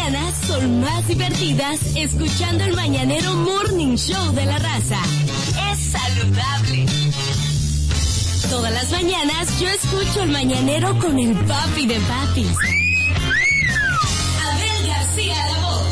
mañanas son más divertidas escuchando el Mañanero Morning Show de la Raza. Es saludable. Todas las mañanas yo escucho el Mañanero con el papi de papis. Abel García, la voz.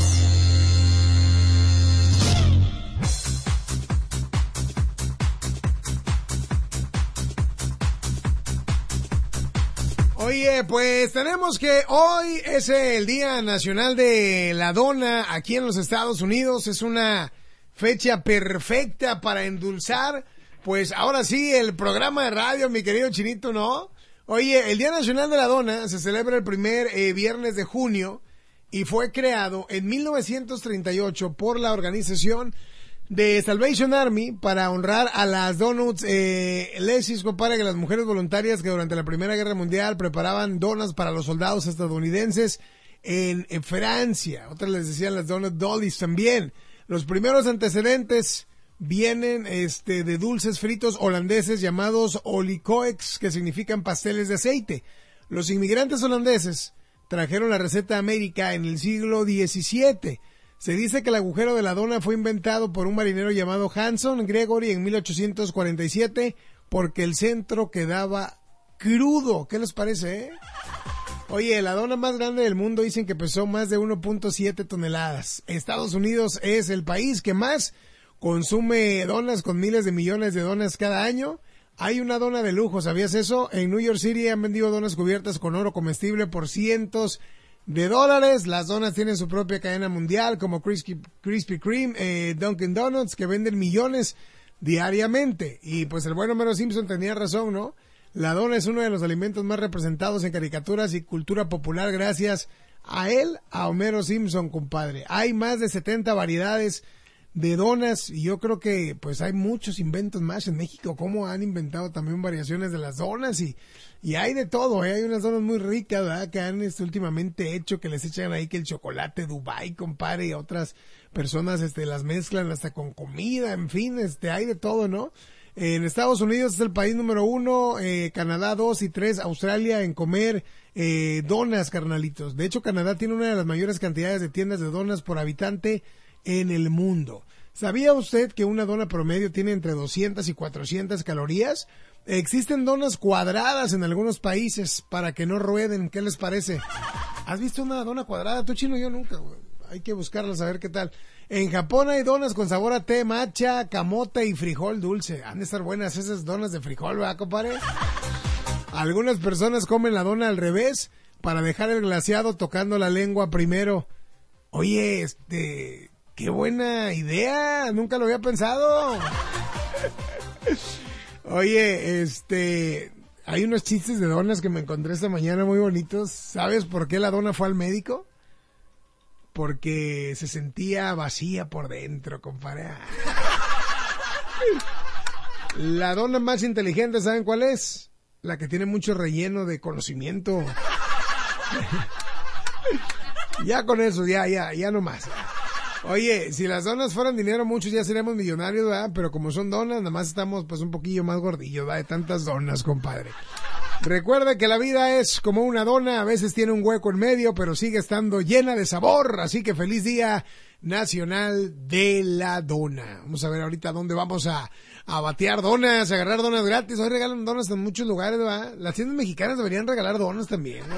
Oye, pues tenemos que hoy es el Día Nacional de la Dona aquí en los Estados Unidos. Es una fecha perfecta para endulzar, pues ahora sí, el programa de radio, mi querido Chinito, ¿no? Oye, el Día Nacional de la Dona se celebra el primer viernes de junio y fue creado en 1938 por la organización de Salvation Army para honrar a las donuts lesis, compadre, que las mujeres voluntarias que durante la Primera Guerra Mundial preparaban donas para los soldados estadounidenses en Francia. Otras les decían las donut dollies también. Los primeros antecedentes vienen de dulces fritos holandeses llamados olykoeks, que significan pasteles de aceite. Los inmigrantes holandeses trajeron la receta a América en el siglo XVII. Se dice que el agujero de la dona fue inventado por un marinero llamado Hanson Gregory en 1847 porque el centro quedaba crudo. ¿Qué les parece, Oye, la dona más grande del mundo dicen que pesó más de 1.7 toneladas. Estados Unidos es el país que más consume donas, con miles de millones de donas cada año. Hay una dona de lujo, ¿sabías eso? En New York City han vendido donas cubiertas con oro comestible por cientos de dólares. Las donas tienen su propia cadena mundial como Krispy Kreme, Dunkin' Donuts, que venden millones diariamente. Y pues el buen Homero Simpson tenía razón, ¿no? La dona es uno de los alimentos más representados en caricaturas y cultura popular gracias a él, a Homero Simpson, compadre. Hay más de 70 variedades de donas y yo creo que pues hay muchos inventos más en México, como han inventado también variaciones de las donas y hay de todo, hay unas donas muy ricas, ¿verdad? Que han últimamente hecho, que les echan ahí que el chocolate Dubai, compadre, y otras personas las mezclan hasta con comida, en fin, hay de todo, ¿no? En Estados Unidos es el país número 1, Canadá 2 y 3, Australia en comer donas, carnalitos. De hecho, Canadá tiene una de las mayores cantidades de tiendas de donas por habitante en el mundo. ¿Sabía usted que una dona promedio tiene entre 200 y 400 calorías? Existen donas cuadradas en algunos países para que no rueden. ¿Qué les parece? ¿Has visto una dona cuadrada? Tú, Chino, yo nunca, güey. Hay que buscarlas, a ver qué tal. En Japón hay donas con sabor a té, matcha, camote y frijol dulce. Han de estar buenas esas donas de frijol, ¿verdad, compadre? Algunas personas comen la dona al revés para dejar el glaseado tocando la lengua primero. Oye, qué buena idea, nunca lo había pensado. Oye, hay unos chistes de donas que me encontré esta mañana muy bonitos. ¿Sabes por qué la dona fue al médico? Porque se sentía vacía por dentro, compadre. La dona más inteligente, ¿saben cuál es? La que tiene mucho relleno de conocimiento. Ya con eso, ya no más. Oye, si las donas fueran dinero, muchos ya seríamos millonarios, ¿verdad? Pero como son donas, nada más estamos pues un poquillo más gordillos, ¿verdad? De tantas donas, compadre. Recuerda que la vida es como una dona, a veces tiene un hueco en medio, pero sigue estando llena de sabor. Así que feliz Día Nacional de la Dona. Vamos a ver ahorita dónde vamos a batear donas, a agarrar donas gratis. Hoy regalan donas en muchos lugares, ¿verdad? Las tiendas mexicanas deberían regalar donas también, ¿no?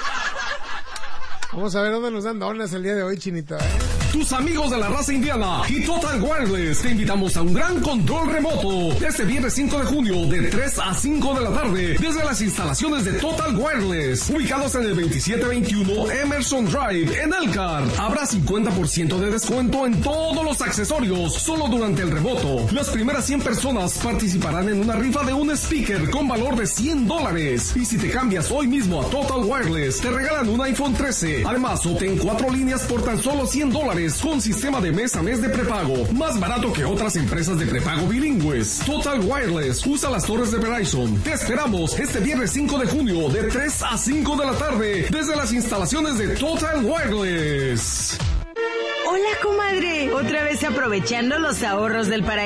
Vamos a ver dónde nos dan donas el día de hoy, Chinito, Tus amigos de la raza indiana y Total Wireless te invitamos a un gran control remoto este viernes 5 de junio de 3 a 5 de la tarde desde las instalaciones de Total Wireless ubicados en el 2721 Emerson Drive en Elkhart. Habrá 50% de descuento en todos los accesorios solo durante el remoto. Las primeras 100 personas participarán en una rifa de un speaker con valor de $100 y si te cambias hoy mismo a Total Wireless te regalan un iPhone 13. Además, obtén 4 líneas por tan solo $100 con sistema de mes a mes de prepago, más barato que otras empresas de prepago bilingües. Total Wireless usa las torres de Verizon. Te esperamos este viernes 5 de junio de 3 a 5 de la tarde desde las instalaciones de Total Wireless. Hola, comadre. Otra vez aprovechando los ahorros del paraíso.